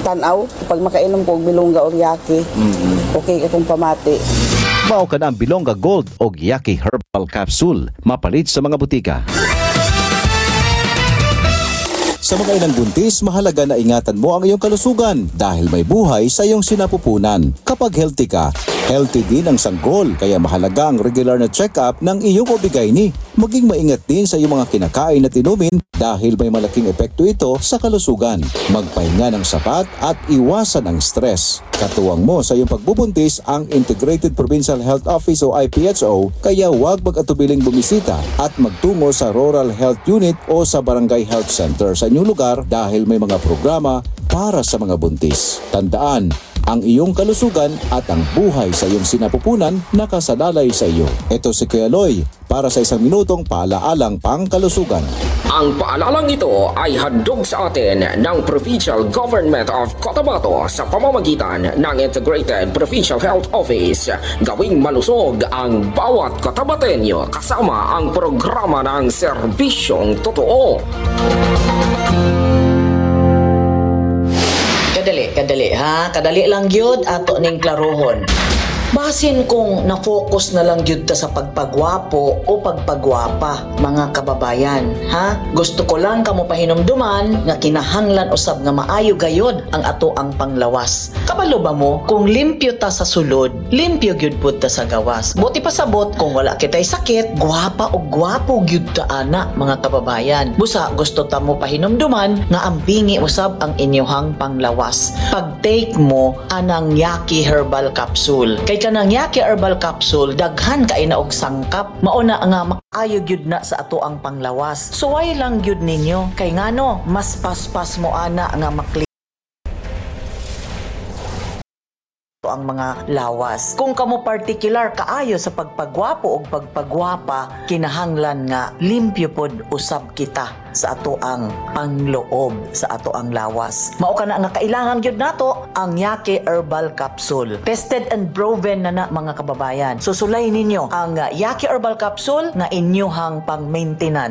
tanaw. Pag makainom ko og bilongga o yaki, okay akong pamati. Mao ka na ang Bilongga Gold o Yaki Herbal Capsule, mapalit sa mga butika. Sa mga inang buntis, mahalaga na ingatan mo ang iyong kalusugan dahil may buhay sa iyong sinapupunan. Kapag healthy ka, healthy din ang sanggol, kaya mahalaga ang regular na check-up ng iyong OB-GYN. Maging maingat din sa iyong mga kinakain at inumin dahil may malaking epekto ito sa kalusugan. Magpahinga ng sapat at iwasan ang stress. Katuwang mo sa iyong pagbubuntis ang Integrated Provincial Health Office o IPHO, kaya huwag mag-atubiling bumisita at magtungo sa Rural Health Unit o sa Barangay Health Center sa inyong lugar dahil may mga programa para sa mga buntis. Tandaan, ang iyong kalusugan at ang buhay sa iyong sinapupunan nakasalalay sa iyo. Ito si Kuya Loy para sa 1 minutong paalaalang pangkalusugan. Ang paalalang ito ay handog sa atin ng Provincial Government of Cotabato sa pamamagitan ng Integrated Provincial Health Office. Gawing malusog ang bawat Cotabateño kasama ang programa ng serbisyong totoo. Kadali ha, kadali lang gyud ato ning klarohon. Basin kung na-focus na lang gyud ta sa pagpagwapo o pagpagwapa, mga kababayan, ha? Gusto ko lang kamo pahinumduman nga kinahanglan usab nga maayo gayod ang ato ang panglawas. Kabalo ba mo kung limpyo ta sa sulod, limpyo gyud pud ta sa gawas. Buti pasabot kung wala kitay sakit, gwapa o gwapo gyud ta ana, mga kababayan. Busa gusto ta mo pahinumduman nga ambingi usab ang inyohang panglawas. Pag-take mo anang Yaki Herbal Capsule. Kay kanang Yaki Herbal Capsule, daghan kay na og sangkap, mauna nga maayo gyud na sa ato ang panglawas. Suway lang gyud ninyo kay ngano mas paspas mo ana nga makli ang mga lawas. Kung kamo particular kaayo sa pagpagwapo o pagpagwapa, kinahanglan nga limpyo pod usab kita sa ato ang pangloob sa ato ang lawas. Mao kana nga kailangan gyud nato ang Yaki Herbal Capsule. Tested and proven na mga kababayan. Susulay ninyo ang Yaki Herbal Capsule nga inyohang pang-maintenance